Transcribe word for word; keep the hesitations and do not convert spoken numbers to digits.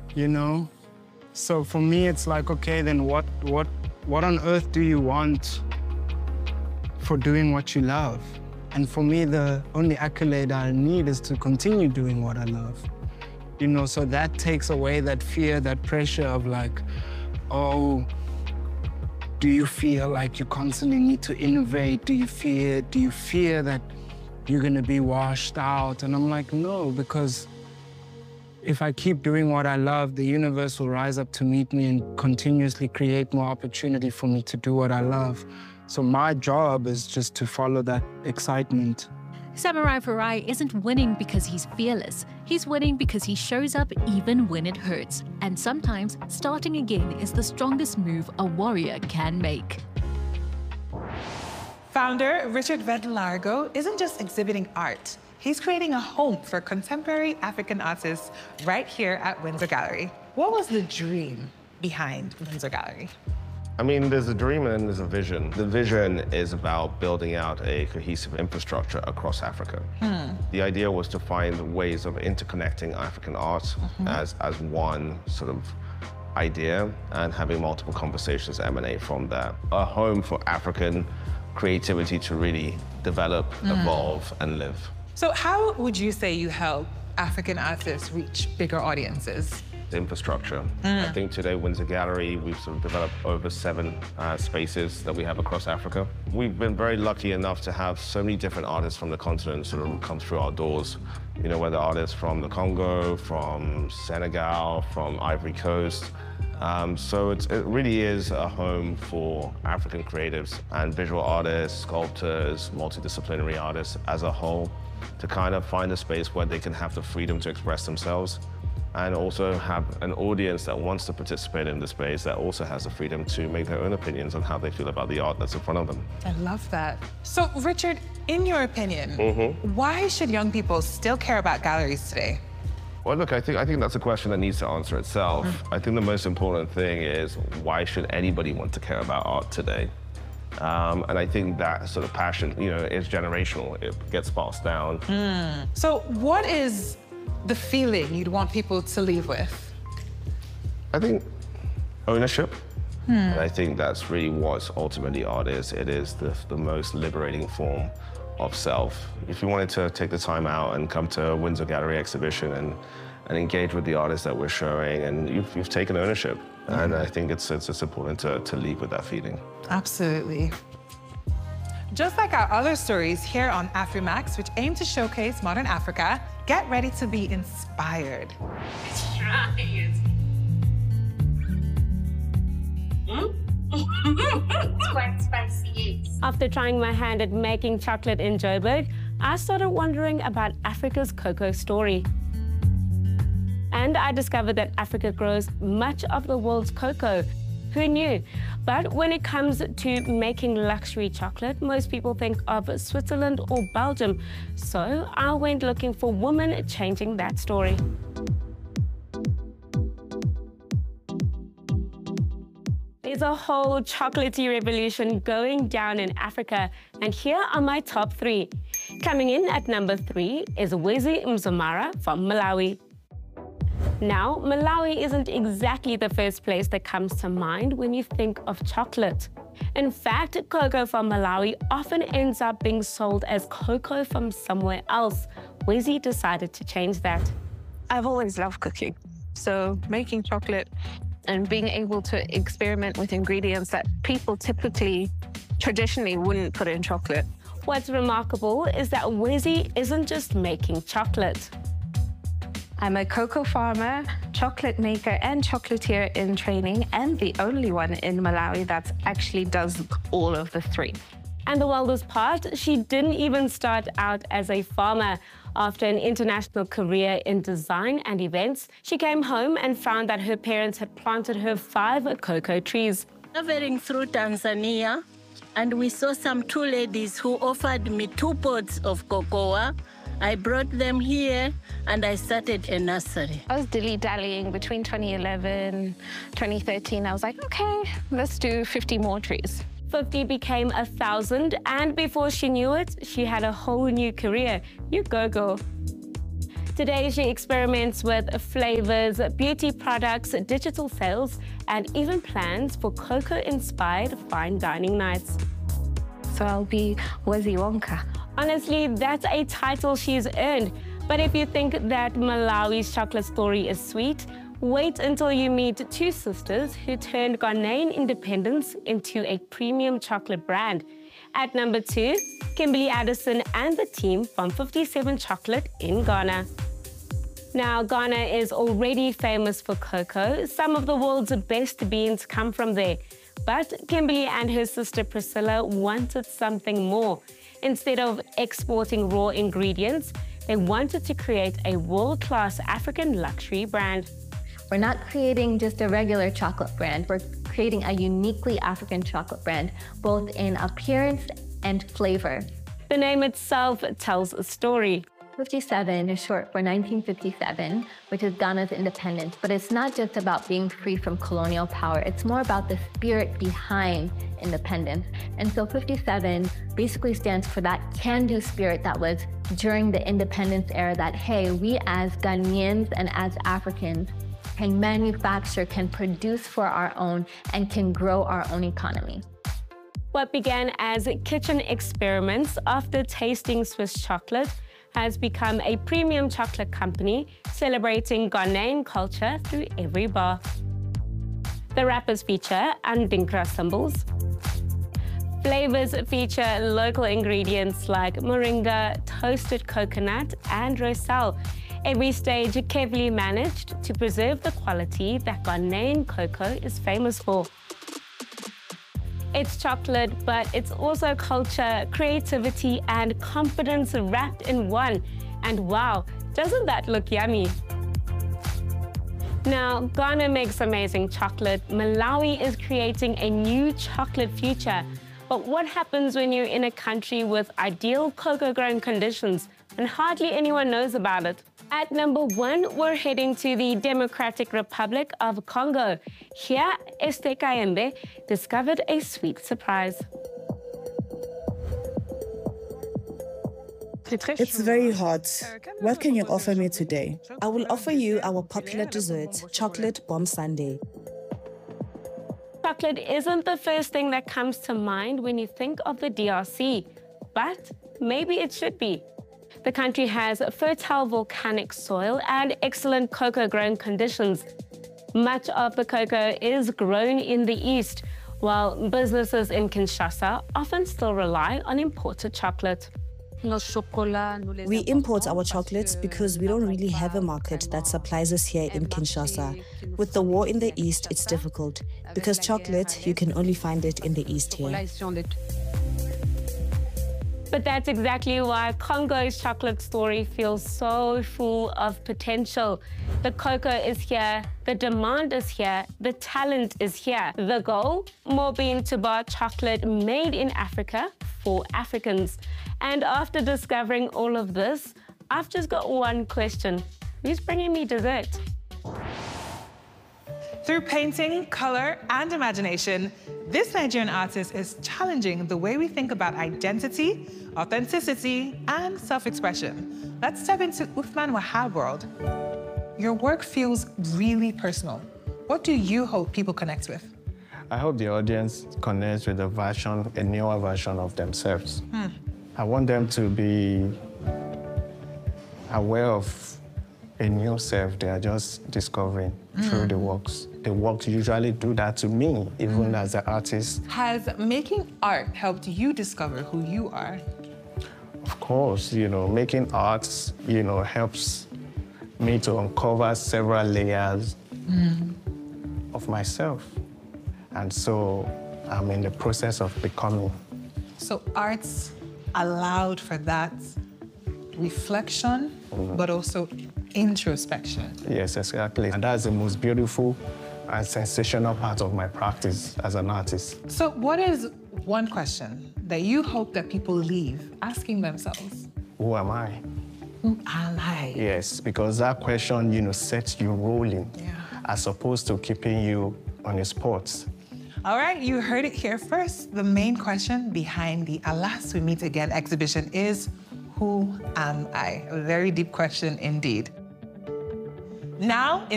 you know? So for me, it's like, okay, then what, what, what on earth do you want for doing what you love? And for me, the only accolade I need is to continue doing what I love. You know, so that takes away that fear, that pressure of like, oh, do you feel like you constantly need to innovate? Do you fear, do you fear that you're gonna be washed out? And I'm like, no, because if I keep doing what I love, the universe will rise up to meet me and continuously create more opportunity for me to do what I love. So my job is just to follow that excitement. Samurai Farai isn't winning because he's fearless. He's winning because he shows up even when it hurts. And sometimes starting again is the strongest move a warrior can make. Founder Richard Ventelargo isn't just exhibiting art. He's creating a home for contemporary African artists right here at Windsor Gallery. What was the dream behind Windsor Gallery? I mean, there's a dream and there's a vision. The vision is about building out a cohesive infrastructure across Africa. Hmm. The idea was to find ways of interconnecting African art mm-hmm. as, as one sort of idea and having multiple conversations emanate from that. A home for African creativity to really develop, mm. evolve, and live. So how would you say you help African artists reach bigger audiences? Infrastructure. Mm. I think today, Windsor Gallery, we've sort of developed over seven uh, spaces that we have across Africa. We've been very lucky enough to have so many different artists from the continent sort of come through our doors. You know, whether artists from the Congo, from Senegal, from Ivory Coast. Um, so it's, it really is a home for African creatives and visual artists, sculptors, multidisciplinary artists as a whole, to kind of find a space where they can have the freedom to express themselves and also have an audience that wants to participate in the space that also has the freedom to make their own opinions on how they feel about the art that's in front of them. I love that. So, Richard, in your opinion, mm-hmm. why should young people still care about galleries today? Well, look, I think, I think that's a question that needs to answer itself. Mm-hmm. I think the most important thing is, why should anybody want to care about art today? Um, and I think that sort of passion, you know, is generational. It gets passed down. Mm. So what is the feeling you'd want people to leave with? I think ownership. Hmm. And I think that's really what ultimately art is. It is the, the most liberating form of self. If you wanted to take the time out and come to a Windsor Gallery exhibition and, and engage with the artists that we're showing, and you've, you've taken ownership. Mm-hmm. And I think it's, it's, it's important to, to leave with that feeling. Absolutely. Just like our other stories here on Afrimax, which aim to showcase modern Africa, get ready to be inspired. Let's try it. It's quite spicy. After trying my hand at making chocolate in Joburg, I started wondering about Africa's cocoa story. And I discovered that Africa grows much of the world's cocoa. Who knew? But when it comes to making luxury chocolate, most people think of Switzerland or Belgium. So I went looking for women changing that story. There's a whole chocolatey revolution going down in Africa, and here are my top three. Coming in at number three is Wezi Mzamara from Malawi. Now, Malawi isn't exactly the first place that comes to mind when you think of chocolate. In fact, cocoa from Malawi often ends up being sold as cocoa from somewhere else. Wezi decided to change that. I've always loved cooking, so making chocolate and being able to experiment with ingredients that people typically, traditionally wouldn't put in chocolate. What's remarkable is that Wezi isn't just making chocolate. I'm a cocoa farmer, chocolate maker, and chocolatier in training, and the only one in Malawi that actually does all of the three. And the wildest part, she didn't even start out as a farmer. After an international career in design and events, she came home and found that her parents had planted her five cocoa trees. Traveling through Tanzania, and we saw some two ladies who offered me two pods of cocoa. I brought them here and I started a nursery. I was dilly-dallying between twenty eleven, twenty thirteen. I was like, okay, let's do fifty more trees. fifty became a thousand, and before she knew it, she had a whole new career. You go, girl. Today, she experiments with flavors, beauty products, digital sales, and even plans for cocoa-inspired fine dining nights. So I'll be Willy Wonka. Honestly, that's a title she's earned. But if you think that Malawi's chocolate story is sweet, wait until you meet two sisters who turned Ghanaian independence into a premium chocolate brand. At number two, Kimberly Addison and the team from fifty-seven Chocolate in Ghana. Now, Ghana is already famous for cocoa. Some of the world's best beans come from there. But Kimberly and her sister Priscilla wanted something more. Instead of exporting raw ingredients, they wanted to create a world-class African luxury brand. We're not creating just a regular chocolate brand. We're creating a uniquely African chocolate brand, both in appearance and flavor. The name itself tells a story. fifty-seven is short for nineteen fifty-seven, which is Ghana's independence. But it's not just about being free from colonial power. It's more about the spirit behind independence. And so fifty-seven basically stands for that can-do spirit that was during the independence era, that, hey, we as Ghanaians and as Africans can manufacture, can produce for our own, and can grow our own economy. What began as kitchen experiments after tasting Swiss chocolate has become a premium chocolate company celebrating Ghanaian culture through every bar. The wrappers feature Andinkra symbols. Flavors feature local ingredients like moringa, toasted coconut, and roselle. Every stage carefully managed to preserve the quality that Ghanaian cocoa is famous for. It's chocolate, but it's also culture, creativity, and confidence wrapped in one. And wow, doesn't that look yummy? Now, Ghana makes amazing chocolate. Malawi is creating a new chocolate future. But what happens when you're in a country with ideal cocoa-growing conditions and hardly anyone knows about it? At number one, we're heading to the Democratic Republic of Congo. Here, Esther Kayembe discovered a sweet surprise. It's very hot. What can you offer me today? I will offer you our popular dessert, chocolate bomb sundae. Chocolate isn't the first thing that comes to mind when you think of the D R C, but maybe it should be. The country has fertile volcanic soil and excellent cocoa growing conditions. Much of the cocoa is grown in the east, while businesses in Kinshasa often still rely on imported chocolate. We import our chocolates because we don't really have a market that supplies us here in Kinshasa. With the war in the east, it's difficult, because chocolate, you can only find it in the east here. But that's exactly why Congo's chocolate story feels so full of potential. The cocoa is here, the demand is here, the talent is here. The goal? More bean to bar chocolate made in Africa for Africans. And after discovering all of this, I've just got one question. Who's bringing me dessert? Through painting, color, and imagination, this Nigerian artist is challenging the way we think about identity, authenticity, and self-expression. Let's step into Uthman Wahab world. Your work feels really personal. What do you hope people connect with? I hope the audience connects with a version, a newer version of themselves. Hmm. I want them to be aware of a new self they are just discovering mm. through the works. The works usually do that to me, even mm. as an artist. Has making art helped you discover who you are? Of course, you know, making art, you know, helps me to uncover several layers mm. of myself. And so I'm in the process of becoming. So arts allowed for that reflection, mm. but also introspection. Yes, exactly. And that's the most beautiful and sensational part of my practice as an artist. So what is one question that you hope that people leave asking themselves? Who am I? Who am I? Yes, because that question, you know, sets you rolling, yeah. as opposed to keeping you on your spots. All right, you heard it here first. The main question behind the Alas We Meet Again exhibition is, Who am I? A very deep question indeed. Now, in